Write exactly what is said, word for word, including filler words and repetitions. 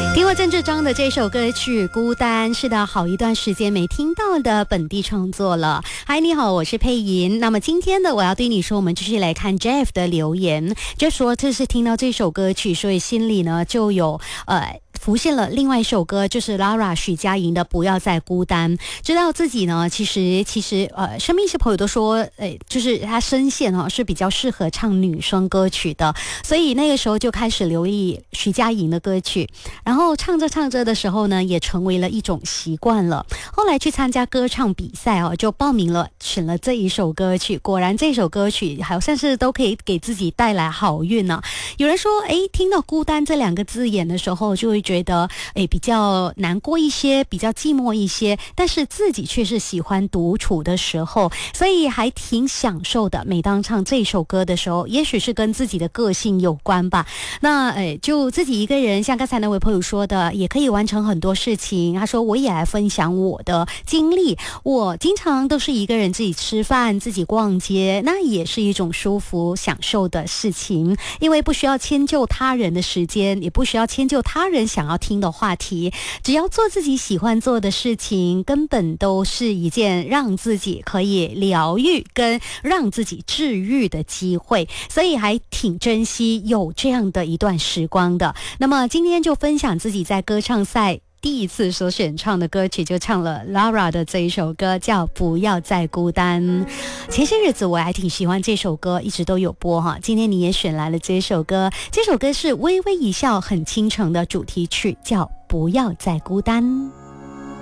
听过郑志章的这首歌曲《孤单》，是的，好一段时间没听到的本地创作了。嗨，你好，我是佩莹。那么今天的我要对你说，我们继续来看 Jeff 的留言。Jeff 说，这是听到这首歌曲，所以心里呢就有呃。浮现了另外一首歌，就是 Lara 许佳莹的《不要再孤单》。知道自己呢，其实其实呃，身边一些朋友都说，诶，就是她声线哦是比较适合唱女生歌曲的，所以那个时候就开始留意许佳莹的歌曲，然后唱着唱着的时候呢，也成为了一种习惯了。后来去参加歌唱比赛哦，就报名了，选了这一首歌曲。果然这首歌曲好像是都可以给自己带来好运呢、啊。有人说，诶，听到孤单这两个字眼的时候，就会觉得诶比较难过一些，比较寂寞一些，但是自己却是喜欢独处的时候，所以还挺享受的。每当唱这首歌的时候，也许是跟自己的个性有关吧。那诶就自己一个人，像刚才那位朋友说的，也可以完成很多事情。他说我也来分享我的经历，我经常都是一个人自己吃饭，自己逛街，那也是一种舒服享受的事情，因为不需要迁就他人的时间，也不需要迁就他人想要听的话题，只要做自己喜欢做的事情，根本都是一件让自己可以疗愈跟让自己治愈的机会，所以还挺珍惜有这样的一段时光的。那么今天就分享自己在歌唱赛第一次所选唱的歌曲，就唱了 Lara 的这一首歌，叫《不要再孤单》。前些日子我还挺喜欢这首歌，一直都有播哈。今天你也选来了这首歌，这首歌是微微一笑很倾城的主题曲，叫《不要再孤单》。